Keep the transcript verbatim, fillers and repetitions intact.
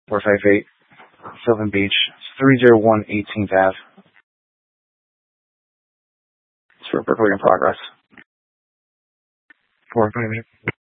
four five eight, Sylvan Beach, three oh one eighteenth Avenue. It's for Berkeley in progress. four five eight.